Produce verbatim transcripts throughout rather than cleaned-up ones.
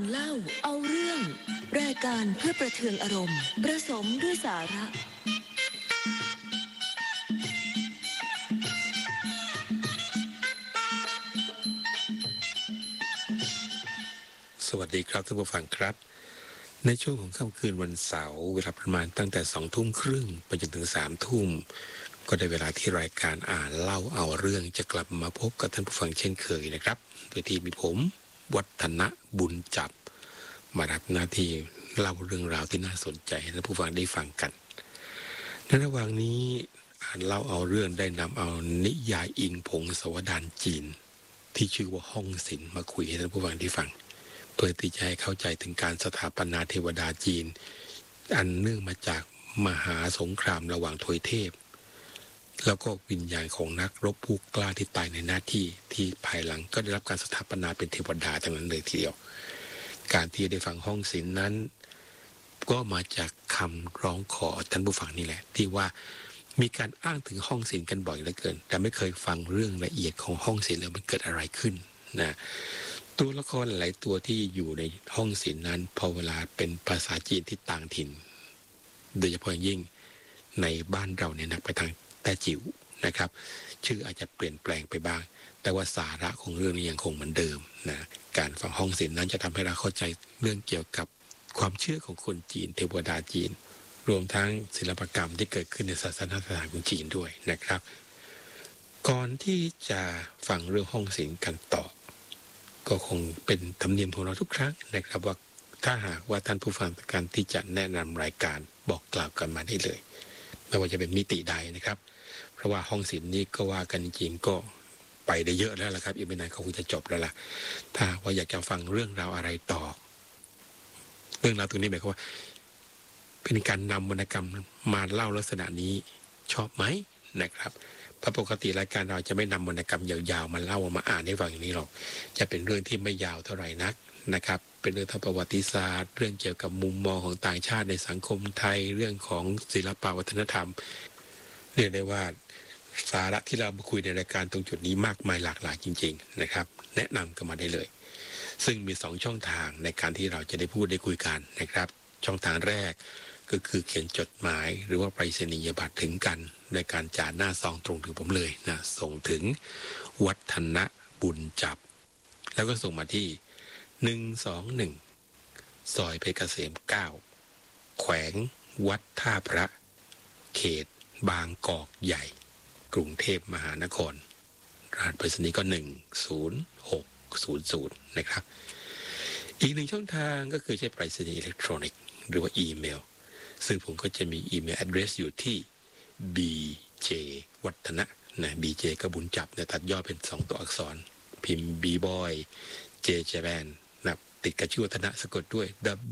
เล่าเอาเรื่องรายการเพื่อประเทืองอารมณ์ผสมด้วยสาระสวัสดีครับท่านผู้ฟังครับในช่วงของค่ำคืนวันเสาร์เวลาประมาณตั้งแต่สองทุ่มครึ่งไปจนถึงสามทุ่มก็ได้เวลาที่รายการอ่านเล่าเอาเรื่องจะกลับมาพบกับท่านผู้ฟังเช่นเคยนะครับโดยที่มีผมวัฒนะบุญจับมารับหน้าที่เล่าเรื่องราวที่น่าสนใจให้ท่านผู้ฟังได้ฟังกันในระหว่างนี้อ่านเล่าเอาเรื่องได้นำเอานิยายอิงผงสวดานจีนที่ชื่อว่าห้องศิลป์มาคุยให้ท่านผู้ฟังได้ฟังเพื่อที่จะให้เข้าใจถึงการสถาปนาเทวดาจีนอันเนื่องมาจากมหาสงครามระหว่างทวยเทพแล้วก็วิญญาณของนักรบผู้กล้าที่ตายในหน้าที่ที่ภายหลังก็ได้รับการสถาปนาเป็นเทวดาทั้งนั้นเลยทีเดียวการที่ได้ฟังห้องศิลป์นั้นก็มาจากคำร้องขอท่านผู้ฟังนี่แหละที่ว่ามีการอ้างถึงห้องศิลป์กันบ่อยเหลือเกินแต่ไม่เคยฟังเรื่องละเอียดของห้องศิลป์เลยมันเกิดอะไรขึ้นนะตัวละครหลายตัวที่อยู่ในห้องศิลป์นั้นพอเวลาเป็นภาษาจีนที่ต่างถิ่นโดยเฉพาะยิ่งในบ้านเราเนี่ยนะไปทางแต้จิ๋วนะครับชื่ออาจจะเปลี่ยนแปลงไปบ้างแต่ว่าสาระของเรื่องนี้ยังคงเหมือนเดิมนะการฟังห้องศิลป์นั้นจะทำให้เราเข้าใจเรื่องเกี่ยวกับความเชื่อของคนจีนเทวดาจีนรวมทั้งศิลปกรรมที่เกิดขึ้นในศาสนาสถานของจีนด้วยนะครับก่อนที่จะฟังเรื่องห้องศิลป์กันต่อก็คงเป็นธรรมเนียมของเราทุกครั้งนะครับว่าถ้าหากว่าท่านผู้ฟังต้องการที่จะแนะนำรายการบอกกล่าวกันมาได้เลยไม่ว่าจะเป็นมิติใดนะครับเพราะว่าห้องศิลป์นี้ก็ว่ากันจริงๆก็ไปได้เยอะแล้วละครับอีกไม่นานเขาคงจะจบแล้วล่ะถ้าว่าอยากจะฟังเรื่องราวอะไรต่อเรื่องราวตรงนี้หมายความว่าเป็นการนำวรรณกรรมมาเล่าลักษณะนี้ชอบไหมนะครับเพราะปกติรายการเราจะไม่นำวรรณกรรมยาวๆมาเล่ามาอ่านให้ฟังอย่างนี้หรอกจะเป็นเรื่องที่ไม่ยาวเท่าไหร่นักนะครับเป็นเรื่องทางประวัติศาสตร์เรื่องเกี่ยวกับมุมมองของต่างชาติในสังคมไทยเรื่องของศิลปวัฒนธรรมเรียกได้ว่าสาระที่เราคุยในรายการตรงจุดนี้มากมายหลากหลายจริงๆนะครับแนะนำกันมาได้เลยซึ่งมีสองช่องทางในการที่เราจะได้พูดได้คุยกันนะครับช่องทางแรกก็คือเขียนจดหมายหรือว่าไปรษณียบัตรถึงกันในการจ่าหน้าซองตรงถึงผมเลยนะส่งถึงวัฒนะบุญจับแล้วก็ส่งมาที่หนึ่งสองหนึ่งซอยเพชรเกษมเก้าแขวงวัดท่าพระเขตบางกอกใหญ่กรุงเทพมหานครรหัสไปรษณีย์ก็หนึ่งศูนย์หกศูนย์ศูนย์นะครับอีกหนึ่งช่องทางก็คือใช้ไปรษณีย์อิเล็กทรอนิกส์หรือว่าอีเมลซึ่งผมก็จะมีอีเมล address อยู่ที่ บี เจ วัฒนะนะ บี เจ ก็บุญจับเนี่ยตัดย่อเป็นสองตัวอักษรพิมพ์ B boy J Japan นะติดกับชื่อวัฒนะสะกดด้วย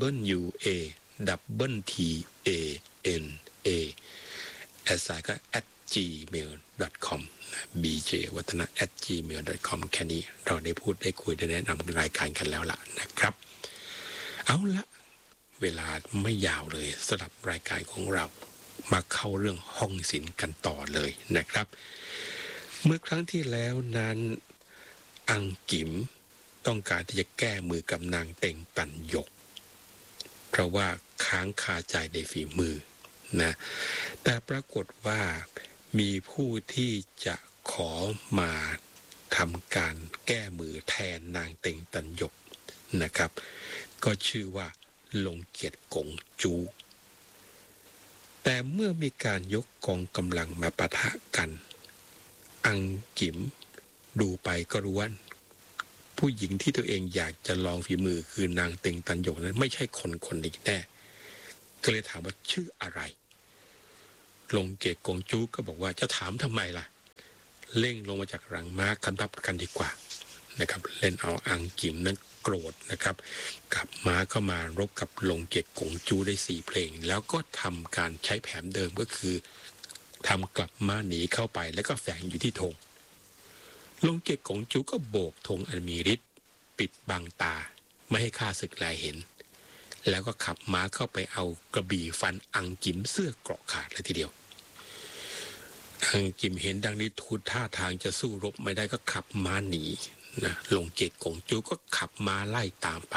W A double T A N A แอดไซน์ก็ at gmail dot com นะ บี เจ วัฒนะ at gmail dot com แค่นี้เราได้พูดได้คุยได้แนะนำรายการกันแล้วล่ะนะครับเอาละเวลาไม่ยาวเลยสำหรับรายการของเรามาเข้าเรื่องห้องศิลป์กันต่อเลยนะครับเมื่อครั้งที่แล้วนั้นอังกิมต้องการที่จะแก้มือกับนางเต็งตันหยกเพราะว่าค้างคาใจในฝีมือนะแต่ปรากฏว่ามีผู้ที่จะขอมาทำการแก้มือแทนนางเต็งตันหยกนะครับก็ชื่อว่าลงเกียรติกงจูแต่เมื่อมีการยกกองกำลังมาปะทะกันอังกิมดูไปก็รู้ว่าผู้หญิงที่ตัวเองอยากจะลองฝีมือคือนางเต็งตันหยกนั้นไม่ใช่คนคนนี้แน่ก็เลยถามว่าชื่ออะไรลงเกียรติกงจูก็บอกว่าจะถามทำไมล่ะเร่งลงมาจากหลังม้าคันทับกันดีกว่านะครับเล่นเอาอังกิมนั้นโกรธนะครับกับม้าเข้ามารบกับลงเกียรติกงจูได้สี่เพลงแล้วก็ทำการใช้แผนเดิมก็คือทำกลับม้าหนีเข้าไปแล้วก็แฝงอยู่ที่ธงลงเกียรติกงจูก็โบกธงอันมีฤทธิ์ปิดบังตาไม่ให้ข้าศึกแลเห็นแล้วก็ขับม้าเข้าไปเอากระบี่ฟันอังกิมเสื้อเกราะขาดเลยทีเดียวอังกิมเห็นดังนี้ทูลท่าทางจะสู้รบไม่ได้ก็ขับม้าหนีนะลงเกียรติกงจูก็ขับม้าไล่ตามไป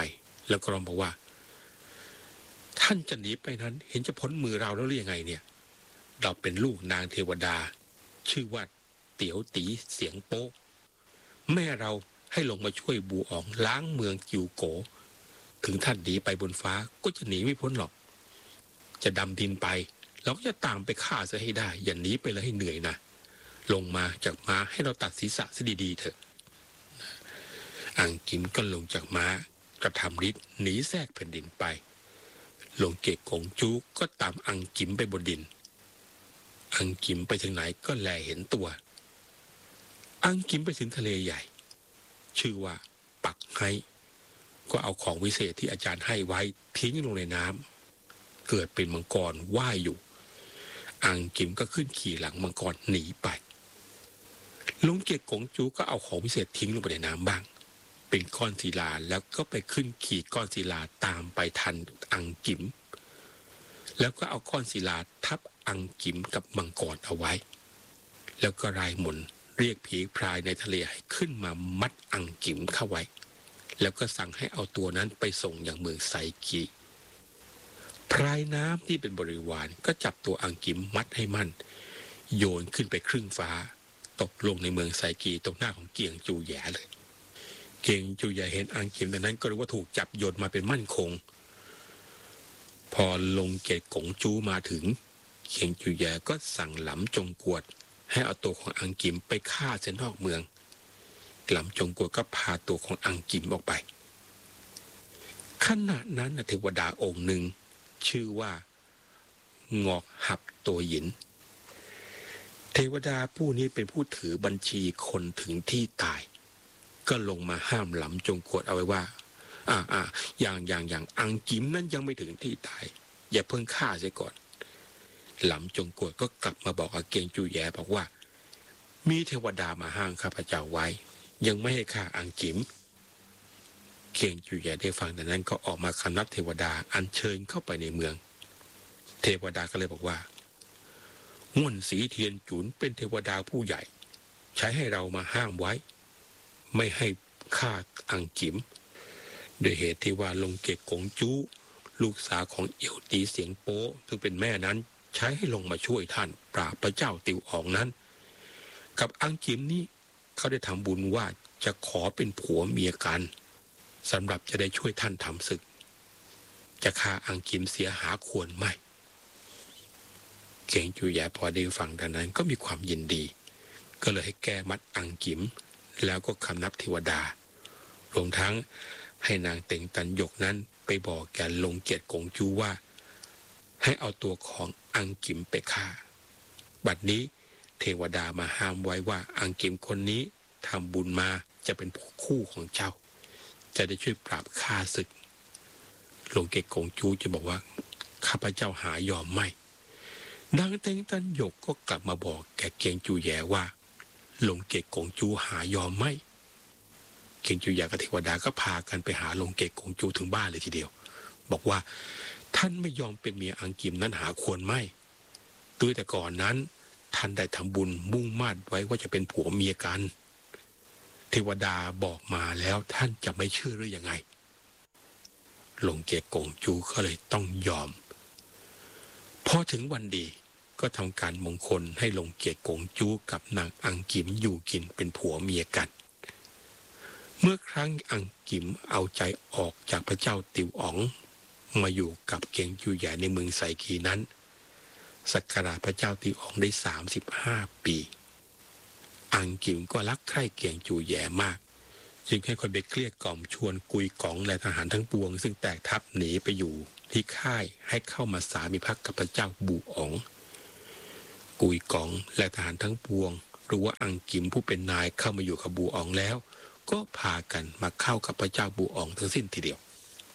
แล้วก็ร้องบอกว่าท่านจะหนีไปนั้นเห็นจะพ้นมือเราแล้วหรือยังไงเนี่ยเราเป็นลูกนางเทวดาชื่อว่าเตี๋ยวตีเสียงโป๊ะแม่เราให้ลงมาช่วยบูอ๋องล้างเมืองกิวโกถึงท่านหนีไปบนฟ้าก็จะหนีไม่พ้นหรอกจะดำดินไปเราก็จะตามไปฆ่าซะให้ได้อย่าหนีไปเลยให้เหนื่อยนะลงมาจากม้าให้เราตัดศีรษะซะดีๆเถอะอังกิมก็ลงจากม้ากระทำฤทธิ์หนีแทรกแผ่นดินไปลงเกกกงจูก็ตามอังกิมไปบนดินอังกิมไปถึงไหนก็แลเห็นตัวอังกิมไปถึงทะเลใหญ่ชื่อว่าปักไฮก็เอาของวิเศษที่อาจารย์ให้ไว้ทิ้งลงในน้ำเกิดเป็นมังกรว่ายอยู่อังกิมก็ขึ้นขี่หลังมังกรหนีไปลงเกกกงจูก็เอาของวิเศษทิ้งลงไปในน้ำบ้างเป็นก้อนศิลาแล้วก็ไปขึ้นขี่ก้อนศิลาตามไปทันอังกิมแล้วก็เอาก้อนศิลาทับอังกิมกับมังกรเอาไว้แล้วก็รายมนต์เรียกผีพรายในทะเลให้ขึ้นมามัดอังกิมเข้าไว้แล้วก็สั่งให้เอาตัวนั้นไปส่งอย่างเมืองไซกีพรายน้ำที่เป็นบริวารก็จับตัวอังกิมมัดให้มั่นโยนขึ้นไปครึ่งฟ้าตกลงในเมืองไซกีตรงหน้าของเกียงจูแย่เลยเกียงจูแย่เห็นอังกิมดังนั้นก็รู้ว่าถูกจับโยนมาเป็นมั่นคงพอลงเกตกงจูมาถึงเกียงจูแย่ก็สั่งหลำจงกวดให้เอาตัวของอังกิมไปฆ่าเส้นนอกเมืองหลำจงกวดก็พาตัวของอังกิมออกไปขณะนั้นเทวดาองค์หนึ่งชื่อว่างอกหับตัวหยินเทวดาผู้นี้เป็นผู้ถือบัญชีคนถึงที่ตายก็ลงมาห้ามหลำจงกวดเอาไว้ว่าอ่าอ่าอย่างอย่างอย่างอังกิมนั้นยังไม่ถึงที่ตายอย่าเพิ่งฆ่าเสียก่อนหลำจงกวดก็กลับมาบอกอาเกงจูแยบอกว่ามีเทวดามาห้างข้าพเจ้าไว้ยังไม่ให้ฆ่าอังกิมเกงจูแยได้ฟังดังนั้นก็ออกมาคำนับเทวดาอัญเชิญเข้าไปในเมืองเทวดาก็เลยบอกว่าง่วนสีเทียนจุนเป็นเทวดาผู้ใหญ่ใช้ให้เรามาห้ามไว้ไม่ให้ฆ่าอังกิมโดยเหตุที่ว่าลงเกกกงจูลูกสาวของเอี่ยวตีเสียงโป๊ซึ่งเป็นแม่นั้นใช้ให้ลงมาช่วยท่านปราบพระเจ้าติวอ๋องนั้นกับอังกิมนี้เขาได้ทำบุญว่าจะขอเป็นผัวเมียกันสำหรับจะได้ช่วยท่านทำศึกจะฆ่าอังกิมเสียหาควรไม่เก่งจูแยพอได้ฟังดังนั้นก็มีความยินดีก็เลยให้แก้มัดอังกิมแล้วก็คำนับเทวดารวมทั้งให้นางเต็งตันหยกนั้นไปบอกแกลงเกียรติกงจูว่าให้เอาตัวของอังกิมไปฆ่าบัดนี้เทวดามาห้ามไว้ว่าอังกิมคนนี้ทำบุญมาจะเป็นคู่ของเจ้าจะได้ช่วยปราบฆ่าศึกลงเกียรติกงจูจะบอกว่าข้าพเจ้าหายอมไม่นางเต็งตันหยกก็กลับมาบอกแกเกียงจูแยว่าลงเกียรติกงจูหายอมไม่เกียงจูแยกับเทวดาก็พากันไปหาลงเกียรติกงจูถึงบ้านเลยทีเดียวบอกว่าท่านไม่ยอมเป็นเมียอังกิมนั้นหาควรไม่ด้วยแต่ก่อนนั้นท่านได้ทำบุญมุ่งมั่นไว้ว่าจะเป็นผัวเมียกันเทวดาบอกมาแล้วท่านจะไม่เชื่อหรือยังไงลงเกียรติกงจูก็เลยต้องยอมพอถึงวันดีก็ทำการมงคลให้ลงเกียรติกงจูกับนางอังกิมอยู่กินเป็นผัวเมียกันเมื่อครั้งอังกิมเอาใจออกจากพระเจ้าติวอ๋องมาอยู่กับเกียงจูแย่ในเมืองไซกีนั้นสักการะพระเจ้าติวอ๋องได้สามสิบห้าปีอังกิมก็รักใคร่เกียงจูแย่มากจึงให้คนไปเกลี้ยกล่อมชวนกุยกองและทหารทั้งปวงซึ่งแตกทัพหนีไปอยู่ที่ค่ายให้เข้ามาสามิภักดิ์กับพระเจ้าบูอ๋องกุยกองและทหารทั้งปวงรู้ว่าอังกิมผู้เป็นนายเข้ามาอยู่กับบูอ๋องแล้วก็พากันมาเข้ากับพระเจ้าบูอ๋องทั้งสิ้นทีเดียว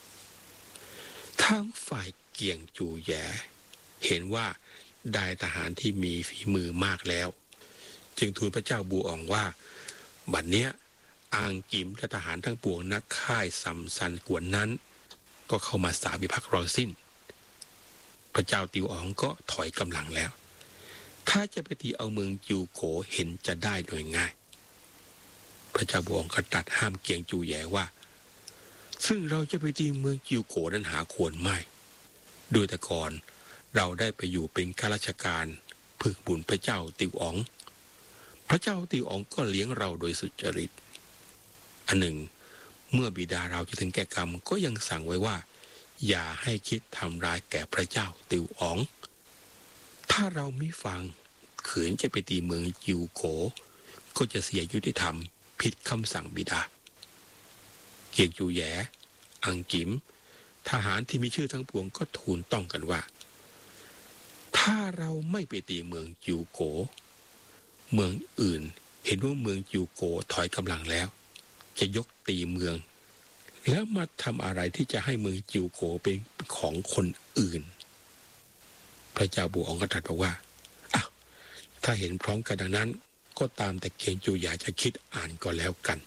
ทั้งฝ่ายเกียงจูแย่เห็นว่าได้ทหารที่มีฝีมือมากแล้วจึงทูลพระเจ้าบูอ๋องว่าบัดเนี้ยอังกิมและทหารทั้งปวงนักค่ายสัมสันกวนนั้นก็เข้ามาสามิภักดิ์เราสิ้นพระเจ้าติวอ๋องก็ถอยกำลังแล้วถ้าจะไปตีเอาเมืองจิวโกเห็นจะได้โดยง่ายพระเจ้าบูอ๋องก็ตรัสห้ามเกียงจูแย่ว่าซึ่งเราจะไปตีเมืองจิวโกนั้นหาควรไม่โดยแต่ก่อนเราได้ไปอยู่เป็นข้าราชการฝึกบุญพระเจ้าติวอ๋องพระเจ้าติวอ๋องก็เลี้ยงเราโดยสุจริตอันหนึ่งเมื่อบิดาเราจะถึงแก่กรรมก็ยังสั่งไว้ว่าอย่าให้คิดทำร้ายแก่พระเจ้าติวอ๋องถ้าเราไม่ฟังขืนจะไปตีเมืองจิวโกก็จะเสียยุติธรรมผิดคำสั่งบิดาเกียงจูแยอังกิมทหารที่มีชื่อทั้งปวงก็ทูลต้องกันว่าถ้าเราไม่ไปตีเมืองจิวโกเมืองอื่นเห็นว่าเมืองจิวโกถอยกำลังแล้วจะยกตีเมืองแล้วมาทำอะไรที่จะให้เมืองจิวโกเป็นของคนอื่นพระเจ้าบูอองก็ตรัสบอกว่าอ้าวถ้าเห็นพร้อมกันดังนั้นก็ตามแต่เกียงจูอยากจะคิดอ่านก็แล้วกัน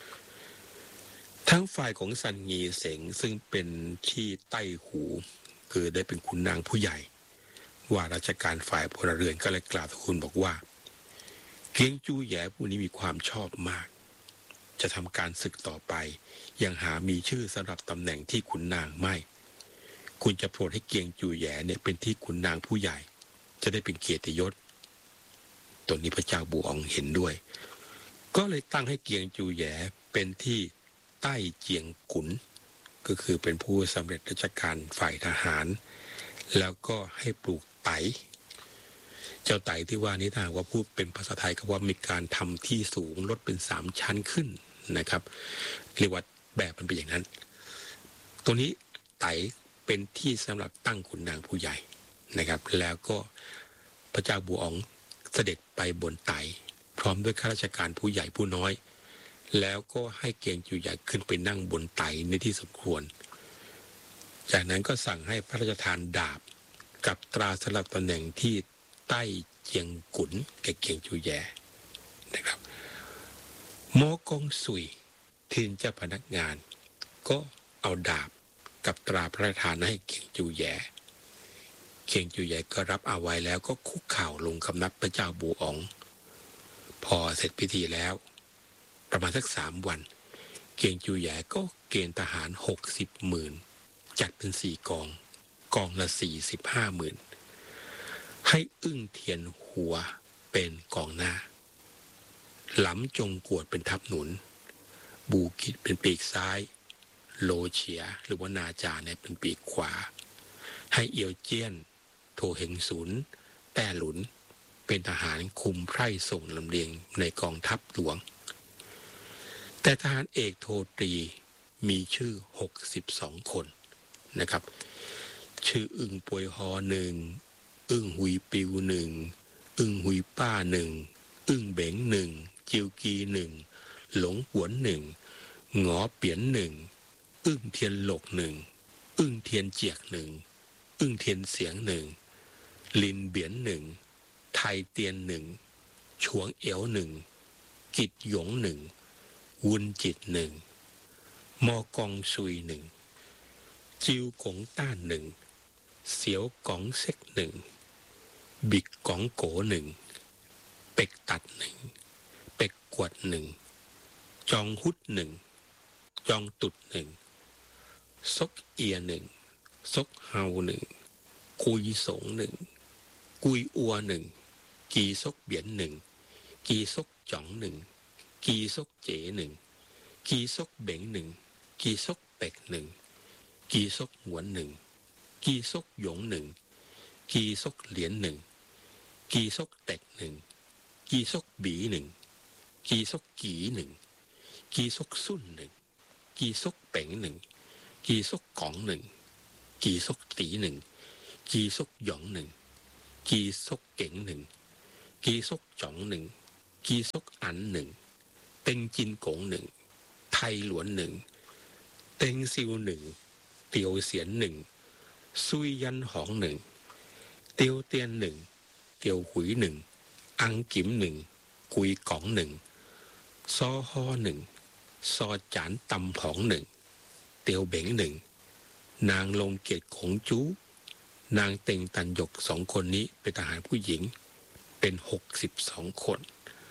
ทั้งฝ่ายของซันงีเสงซึ่งเป็นที่ใต้หูคือได้เป็นขุนนางผู้ใหญ่ว่าราชการฝ่ายพลเรือนก็เลยกล่าวทูลบอกว่าเกียงจูแย่ผู้นี้มีความชอบมากจะทำการศึกต่อไปยังหามีชื่อสำหรับตำแหน่งที่ขุนนางไม่คุณจะโปรดให้เกียงจูแย่เนี่ยเป็นที่ขุนนางผู้ใหญ่จะได้เป็นเกียรติยศตรงนี้พระเจ้าบูอองเห็นด้วยก็เลยตั้งให้เกียงจูแย่เป็นที่ใต้เจียงกุนก็คือเป็นผู้สำเร็จราชการฝ่ายทหารแล้วก็ให้ปลูกไตเจ้าไตที่ว่านี้ถ้าว่าพูดเป็นภาษาไทยก็ว่ามีการทำที่สูงลดเป็นสามชั้นขึ้นนะครับเรียกว่าแบบมันเป็นอย่างนั้นตัวนี้ไตเป็นที่สำหรับตั้งขุนนางผู้ใหญ่นะครับแล้วก็พระเจ้าบูอองเสด็จไปบนไตพร้อมด้วยข้าราชการผู้ใหญ่ผู้น้อยแล้วก็ให้เกียงจูใหญ่ขึ้นไปนั่งบนไตในที่สมควรจากนั้นก็สั่งให้พระราชทานดาบกับตราสลับตำแหน่งที่ใต้เจียงกุนแก่เกียงจูแย่นะครับโมกงสุยทีนเจ้าพนักงานก็เอาดาบกับตราพระราชทานให้เกียงจูแย่เกียงจูแย่ก็รับเอาไว้แล้วก็คุกเข่าลงคำนับพระเจ้าบูอองพอเสร็จพิธีแล้วประมาณสักสามวันเกียงจูแย่ก็เกณฑ์ทหารหกสิบหมื่นจัดเป็นสี่กองกองละสี่สิบห้าหมื่นให้อึ้งเทียนหัวเป็นกองหน้าหลำจงกวดเป็นทัพหนุนบูกิดเป็นปีกซ้ายโลเฉียหรือว่านาจาเนี่ยเป็นปีกขวาให้เอียวเจี้ยนโทเฮงศูนย์แต้หลุนเป็นทหารคุมไพร่ส่งลำเลียงในกองทัพหลวงแต่ทหารเอกโทตรีมีชื่อหกสิบสองคนนะครับชื่ออึ่งปวยฮอหนึ่งอึ่งหุยปิวหนึ่งอึ่งหุยป้าหนึ่งอึ่งเบ๋งหนึ่งจิวกีหนึ่งหลงหวนหนึ่งหงอเปียนหนึ่งอึ่งเทียนหลกหนึ่งอึ่งเทียนเจียกหนึ่งอึ่งเทียนเสียงหนึ่งลินเบียนหนึ่งไทยเตียนหนึ่งฉวงเอ๋วหนึ่งกิจหยงหนึ่งวุนจิตหนึ่งมอกองซุยหนึ่งจิวกงต้านหนึ่งเสียวกองเซ็กหนึ่งบิกกองโกหนึ่งเป็กตัดหนึ่งเป็กกวดหนึ่งจองฮุดหนึ่งจองตุดหนึ่งซกเอียหนึ่งซกเฮาหนึ่งกุยสงหนึ่งกุยอัวหนึ่งกีซกเบียนหนึ่งกีซกจ่องหนึ่งกีซกเจ๋หนึ่งกีซกเบ๋งหนึ่งกีซกเป็กหนึ่งกีซกหวนหนึ่งกีซกหยงหนึ่งกีซกเหรียญหนึ่งกีซกเต็กหนึ่งกีซกบีหนึ่งกีซกกีหนึ่งกีซกสุ่นหนึ่งกีซกเป๋งหนึ่งกีซกกองหนึ่งกีซกตีหนึ่งกีซกหยองหนึ่งกีซกเก๋งหนึ่งกีซกจ่องหนึ่งกีซกอันหนึ่งเต็งจินกงหนึ่งไทยหลวนหนึ่งเต็งซิวหนึ่งเตียวเสียนหนึ่งซุยยันหองหนึ่งเตียวเตียนหนึ่งเตียวหุยหนึ่งอังกิมหนึ่งกุยกองหนึ่งซอฮอหนึ่งซอจานตำผองหนึ่งเตียวเบ๋งหนึ่งนางลงเกตของจูนางเต็งตันหยกสองคนนี้เป็นทหารผู้หญิงเป็นหกสิบสองคน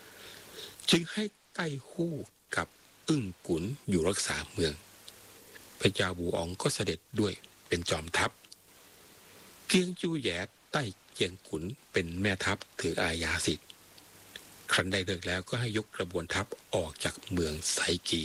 จึงให้ใต้คู่กับอึ้งกุนอยู่รักษาเมืองพระเจ้าบูอ๋องก็เสด็จด้วยเป็นจอมทัพเกียงจูแย่ใต้เจียงขุนเป็นแม่ทัพถืออาญาสิทธิ์ครั้นได้เลิกแล้วก็ให้ยกกระบวนทัพออกจากเมืองไซกี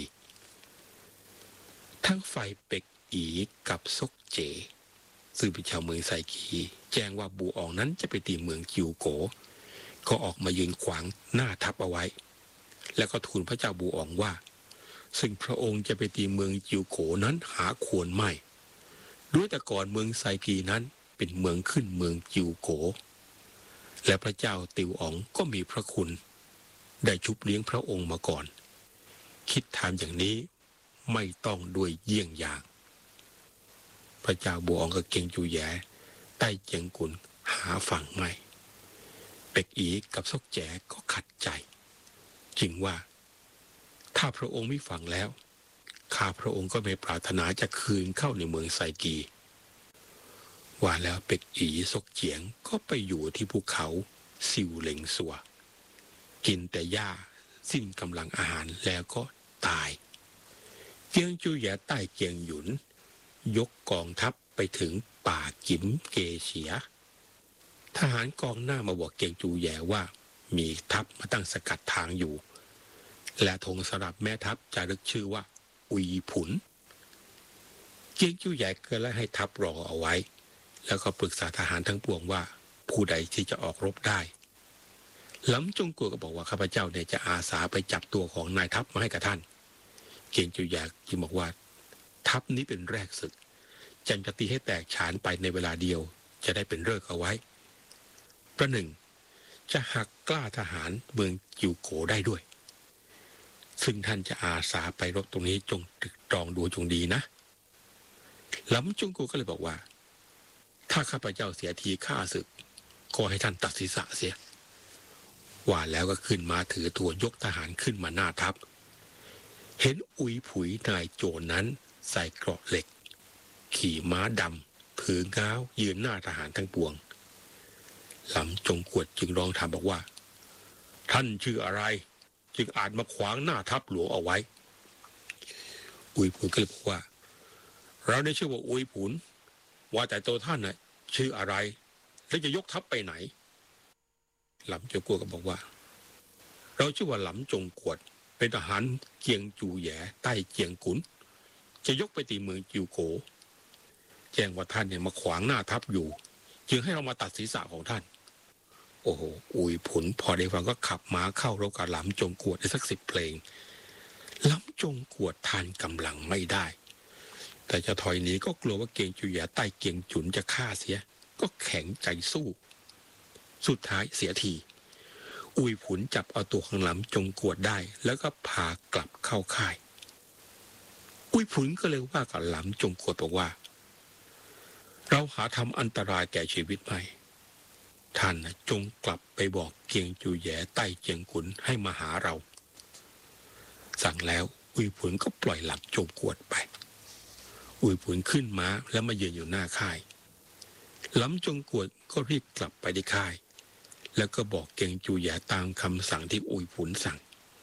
ทั้งฝ่ายเป็กอีกับซกเจซึ่งเป็นชาวเมืองไซกีแจ้งว่าบูอ๋องนั้นจะไปตีเมืองจิวโกก็ออกมายืนขวางหน้าทัพเอาไว้แล้วก็ทูลพระเจ้าบูอ๋องว่าซึ่งพระองค์จะไปตีเมืองจิวโกนั้นหาควรไม่ด้วยแต่ก่อนเมืองไซกีนั้นเป็นเมืองขึ้นเมืองจิวโกและพระเจ้าติวอ๋องก็มีพระคุณได้ชุบเลี้ยงพระองค์มาก่อนคิดทำอย่างนี้ไม่ต้องด้วยเยี่ยงอย่างพระเจ้าบูอ๋องกับเกียงจูแย่ใต้เจียงกุนหาฝั่งไม่เป็กอีกับซกแจ๋ก็ขัดใจจึงว่าถ้าพระองค์ไม่ฟังแล้วข้าพระองค์ก็ไม่ปรารถนาจะคืนเข้าในเมืองไซกีว่าแล้วเป็กอีซกเจียงก็ไปอยู่ที่ภูเขาซิวเหล็งสัวกินแต่หญ้าสิ้นกำลังอาหารแล้วก็ตายเจียงจูแย่ใต้เจียงหยุนยกกองทัพไปถึงป่ากิมเกเฉียทหารกองหน้ามาบอกเกียงจูแย่ว่ามีทัพมาตั้งสกัดทางอยู่และธงสำหรับแม่ทัพจะรึกชื่อว่าอุยผุนเกียงจูแย่ก็เลยให้ทัพรอเอาไว้แล้วก็ปรึกษาทหารทั้งปวงว่าผู้ใดที่จะออกรบได้หลำจงกัวก็บอกว่าข้าพเจ้าเนี่ยจะอาสาไปจับตัวของนายทัพมาให้กับท่านเกียงจูแย่จึงบอกว่าทัพนี้เป็นแรกศึกจันจะตีให้แตกฉานไปในเวลาเดียวจะได้เป็นฤกษ์เอาไว้ประหนึ่งจะหักกล้าทหารเมืองจิวโกได้ด้วยซึ่งท่านจะอาสาไปรบตรงนี้จงตรึกตรองดูจงดีนะหลำจงกัวก็เลยบอกว่าถ้าข้าพเจ้าเสียทีฆ่าศึกก็ให้ท่านตัดศีรษะเสียว่าแล้วก็ขึ้นมาถือตัวยกทหารขึ้นมาหน้าทัพเห็นอุยผุยนายโจรนั้นใส่เกราะเหล็กขี่ม้าดำถือง้าวยืนหน้าทหารทั้งปวงหลำจงกวดจึงร้องถามบอกว่าท่านชื่ออะไรจึงอาจมาขวางหน้าทัพหลวงเอาไว้อุยผุยก็เลยบอกว่าเราได้ชื่อว่าอุยผุนว่าแต่ตัวท่านน่ะชื่ออะไรและจะยกทัพไปไหนหลำจงกวดก็บอกว่าเราชื่อว่าหลำจงกวดเป็นทหารเกียงจูแย่ใต้เจียงกุนจะยกไปตีเมืองจิวโกแจ้งว่าท่านเนี่ยมาขวางหน้าทัพอยู่จึงให้เรามาตัดศีรษะของท่านโอ้โหอุยผุนพอได้ฟังก็ขับม้าเข้ารบกับหลำจงกวดได้สักสิบเพลงหลำจงกวดทานกำลังไม่ได้แต่จะถอยหนีก็กลัวว่าเกียงจูแย่ใต้เกียงจุนจะฆ่าเสียก็แข็งใจสู้สุดท้ายเสียทีอุยผุนจับเอาตัวของหลำจงกวดได้แล้วก็พากลับเข้าค่ายอุยผุนก็เลยว่ากับหลำจงกวดบอกว่าเราหาทำอันตรายแก่ชีวิตไม่ท่านจงกลับไปบอกเกียงจูแย่ใต้เจียงขุนให้มาหาเราสั่งแล้วอุยผุนก็ปล่อยหลำจงกวดไปอุยผุนขึ้นม้าแล้วมายืนอยู่หน้าค่ายหลำจงกวดก็รีบกลับไปที่ค่ายแล้วก็บอกเกียงจูแย่ตามคำสั่งที่อุยผุนสั่ง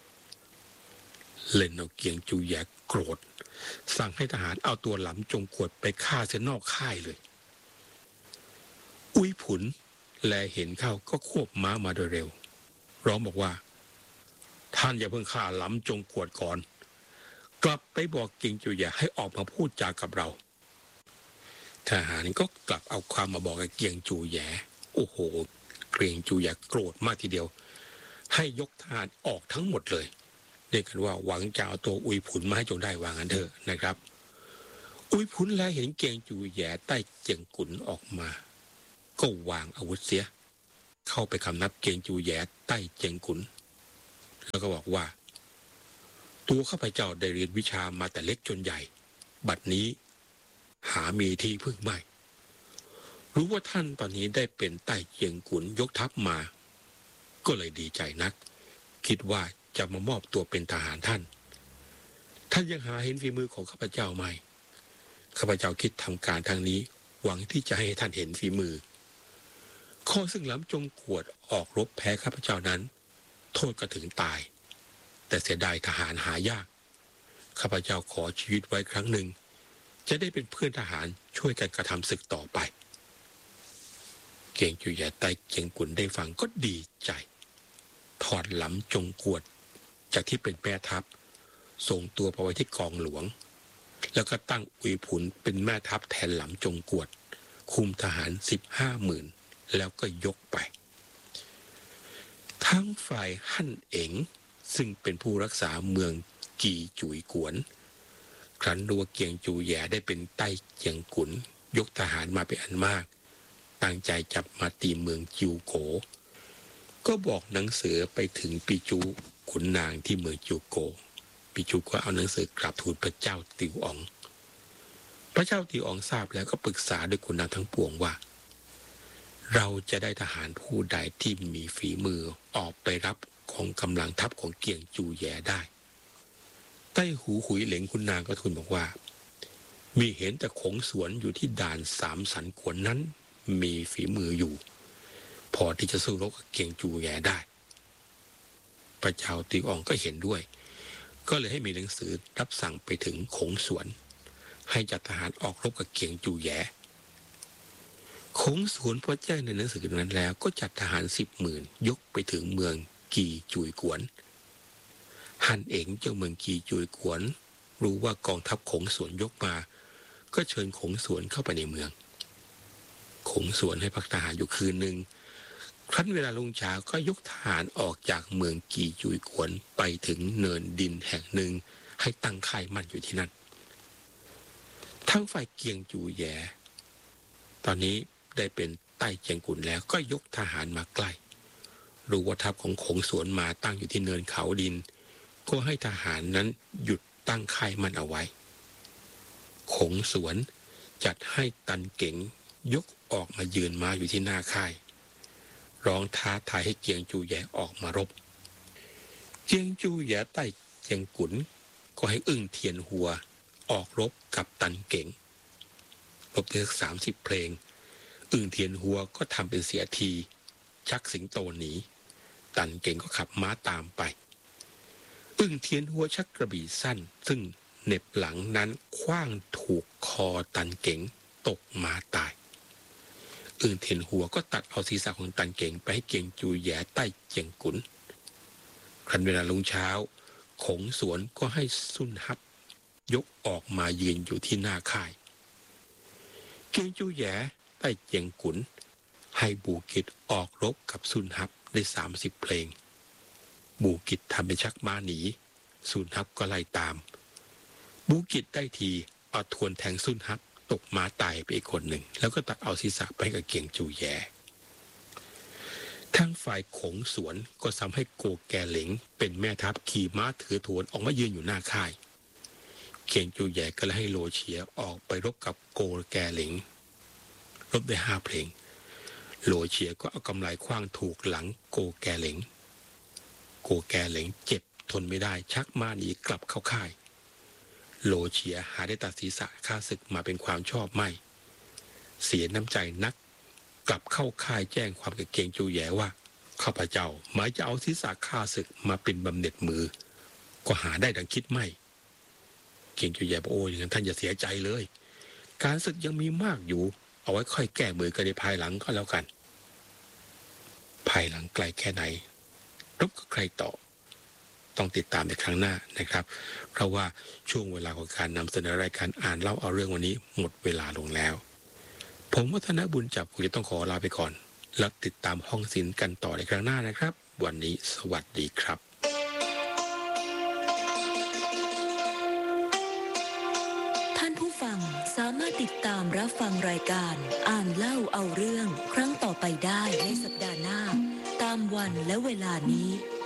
เล่นเอาเกียงจูแย่โกรธสั่งให้ทหารเอาตัวหลำจงกวดไปฆ่าเสียนอกค่ายเลยอุยผุนแลเห็นเข้าก็ควบม้ามาโดยเร็วร้องบอกว่าท่านอย่าเพิ่งฆ่าหลำจงกวดก่อนกลับไปบอกเกียงจูแย่ให้ออกมาพูดจากับเราทหารก็กลับเอาความมาบอกกับเกียงจูแย่โอ้โหเกียงจูแย่โกรธมากทีเดียวให้ยกทหารออกทั้งหมดเลยเรียกกันว่าหวังจะเอาตัวอุยผุนมาให้จงได้วางั้นเถอะนะครับอุยผุนแลเห็นเกียงจูแย่ใต้เจียงกุนออกมาก็วางอาวุธเสียเข้าไปคำนับเกียงจูแย่ใต้เจียงกุนแล้วก็บอกว่าตัวข้าพเจ้าได้เรียนวิชามาแต่เล็กจนใหญ่บัดนี้หามีที่พึ่งไม่รู้ว่าท่านตอนนี้ได้เป็นใต้เจียงกุนยกทัพมาก็เลยดีใจนักคิดว่าจะมามอบตัวเป็นทหารท่านท่านยังหาเห็นฝีมือของข้าพเจ้าไหมข้าพเจ้าคิดทำการทางนี้หวังที่จะให้ท่านเห็นฝีมือข้อซึ่งหลำจงกวดออกรบแพ้ข้าพเจ้านั้นโทษก็ถึงตายแต่เสียดายทหารหายากข้าพเจ้าขอชีวิตไว้ครั้งหนึ่งจะได้เป็นเพื่อนทหารช่วยกันกระทำศึกต่อไปเกียงจูแย่ไต้เกียงกุนได้ฟังก็ดีใจถอดหลำจงกวดจากที่เป็นแม่ทัพส่งตัวไปไว้ที่กองหลวงแล้วก็ตั้งอุยผุนเป็นแม่ทัพแทนหลำจงกวดคุมทหารสิบห้าหมื่นแล้วก็ยกไปทั้งฝ่ายฮั่นเอ๋งซึ่งเป็นผู้รักษาเมืองกีจุยกวนครั้นรู้ว่าเกียงจูแย่ได้เป็นใต้เกียงกุนยกทหารมาเป็นอันมากตั้งใจจับมาตีเมืองจิวโกก็บอกหนังสือไปถึงปีจูขุนนางที่เมืองจิวโกปีจูก็เอาหนังสือกราบทูลพระเจ้าติวอ๋องพระเจ้าติวอ๋องทราบแล้วก็ปรึกษาด้วยขุนนางทั้งปวงว่าเราจะได้ทหารผู้ใดที่มีฝีมือออกไปรับของกำลังทัพของเกียงจูแย่ได้ใต้หูหุยเหลงคุณนางก็ทูลบอกว่ามีเห็นแต่ขงสวนอยู่ที่ด่านสามสันกวนนั้นมีฝีมืออยู่พอที่จะสู้รบกับเกียงจูแย่ได้พระเจ้าติวอ๋องก็เห็นด้วยก็เลยให้มีหนังสือรับสั่งไปถึงขงสวนให้จัดทหารออกรบกับเกียงจูแย่ขงสวนพอแจ้งในหนังสือนั้นแล้วก็จัดทหารสิบหมื่นยกไปถึงเมืองกีจุยกวนฮั่นเอ๋งเจ้าเมืองกีจุยกวนรู้ว่ากองทัพขงสวนยกมาก็เชิญขงสวนเข้าไปในเมืองขงสวนให้พักทหารอยู่คืนหนึ่งครั้นเวลารุ่งเช้าก็ยกทหารออกจากเมืองกีจุยกวนไปถึงเนินดินแห่งหนึ่งให้ตั้งค่ายมั่นอยู่ที่นั่นทั้งฝ่ายเกียงจูแย่ตอนนี้ได้เป็นใต้เจียงกุนแล้วก็ยกทหารมาใกล้รู้ว่าทัพของขงสวนมาตั้งอยู่ที่เนินเขาดินก็ให้ทหารนั้นหยุดตั้งค่ายมั่นเอาไว้ขงสวนจัดให้ตันเก๋งยกออกมายืนม้าอยู่ที่หน้าค่ายร้องท้าทายให้เกียงจูแย่ออกมารบเกียงจูแย่ใต้เจียงกุนก็ให้อึ้งเทียนหัวออกรบกับตันเก๋งรบได้สักสามสิบเพลงอึ้งเทียนหัวก็ทำเป็นเสียทีชักสิงโตหนีตันเก๋งก็ขับม้าตามไปอึ้งเทียนหัวชักกระบี่สั้นซึ่งเหน็บหลังนั้นคว้างถูกคอตันเก๋งตกมาตายอึ้งเทียนหัวก็ตัดเอาศีรษะของตันเก๋งไปให้เกียงจูแย่ใต้เจียงกุนครั้นเวลารุ่งเช้าขงสวนก็ให้ซุนฮับยกออกมายืนอยู่ที่หน้าค่ายเกียงจูแย่ใต้เจียงกุนให้บูกิตออกรบกับซุนฮับได้สามสิบเพลงบูกิตทำเป็นชักม้าหนีซุนฮับก็ไล่ตามบูกิตได้ทีเอาทวนแทงซุนฮับตกม้าตายไปอีกคนหนึ่งแล้วก็ตัดเอาศีรษะไปกับเกียงจูแย่ทั้งฝ่ายขงสวนก็ทำให้โกแกเหลงเป็นแม่ทัพขี่ม้าถือทวนออกมายืนอยู่หน้าค่ายเกียงจูแย่ก็เลยให้โลเฉียออกไปรบกับโกแกเหลงรบได้ห้าเพลงโลเฉียก็เอากำไลขว้างถูกหลังโกแกเหลงโกแกเหลงเจ็บทนไม่ได้ชักม้าหนีกลับเข้าค่ายโลเฉียหาได้ตัดศีรษะข้าศึกมาเป็นความชอบไม่เสียน้ำใจนักกลับเข้าค่ายแจ้งความกับเกียงจูแย่ว่าข้าพเจ้าหมายจะเอาศีรษะข้าศึกมาเป็นบำเหน็จมือก็หาได้ดังคิดไม่เกียงจูแย่บอกโอ้ยอย่างนั้นท่านอย่าเสียใจเลยการศึกยังมีมากอยู่เอาไว้ค่อยแก้มือกันในภายหลังก็แล้วกันภายหลังไกลแค่ไหนรบกับใครต่อต้องติดตามในครั้งหน้านะครับเพราะว่าช่วงเวลาของการนำเสนอรายการอ่านเล่าเอาเรื่องวันนี้หมดเวลาลงแล้วผมวัฒนบุญจับคงจะต้องขอลาไปก่อนแล้วติดตามห้องศิลป์กันต่อในครั้งหน้านะครับวันนี้สวัสดีครับท่านผู้ฟังสามารถติดตามรับฟังรายการอ่านเล่าเอาเรื่องครั้งต่อไปได้ในสัปดาห์หน้าตามวันและเวลานี้